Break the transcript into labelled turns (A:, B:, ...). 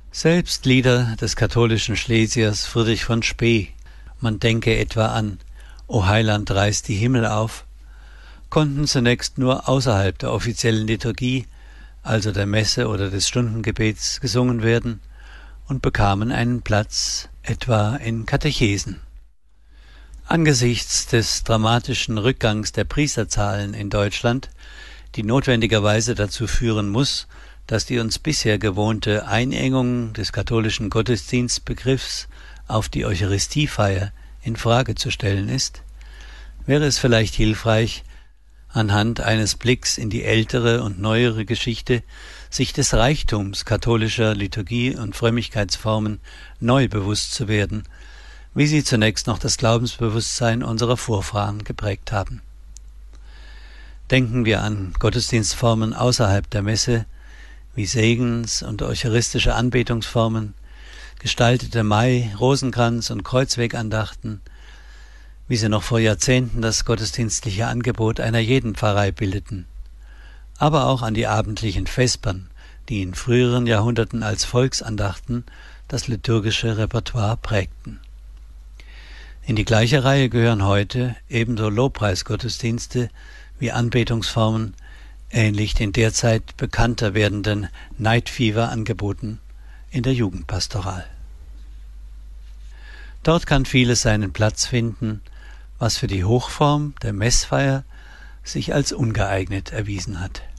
A: Selbst Lieder des katholischen Schlesiers Friedrich von Spee, man denke etwa an »O Heiland, reiß die Himmel auf«, konnten zunächst nur außerhalb der offiziellen Liturgie, also der Messe oder des Stundengebets, gesungen werden und bekamen einen Platz etwa in Katechesen. Angesichts des dramatischen Rückgangs der Priesterzahlen in Deutschland, die notwendigerweise dazu führen muss, dass die uns bisher gewohnte Einengung des katholischen Gottesdienstbegriffs auf die Eucharistiefeier in Frage zu stellen ist, wäre es vielleicht hilfreich, anhand eines Blicks in die ältere und neuere Geschichte sich des Reichtums katholischer Liturgie- und Frömmigkeitsformen neu bewusst zu werden, wie sie zunächst noch das Glaubensbewusstsein unserer Vorfahren geprägt haben. Denken wir an Gottesdienstformen außerhalb der Messe, wie Segens- und eucharistische Anbetungsformen, gestaltete Mai-, Rosenkranz- und Kreuzwegandachten, wie sie noch vor Jahrzehnten das gottesdienstliche Angebot einer jeden Pfarrei bildeten, aber auch an die abendlichen Vespern, die in früheren Jahrhunderten als Volksandachten das liturgische Repertoire prägten. In die gleiche Reihe gehören heute ebenso Lobpreisgottesdienste wie Anbetungsformen, ähnlich den derzeit bekannter werdenden Night Fever-Angeboten in der Jugendpastoral. Dort kann vieles seinen Platz finden, was für die Hochform der Messfeier sich als ungeeignet erwiesen hat.